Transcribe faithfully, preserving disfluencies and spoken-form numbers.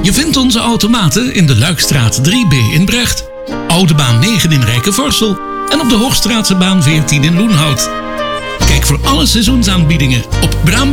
Je vindt onze automaten in de Luikstraat drie B in Brecht, Oude Baan negen in Rijkenvorsel en op de Hoogstraatse baan veertien in Loenhout. Kijk voor alle seizoensaanbiedingen op braambeurs.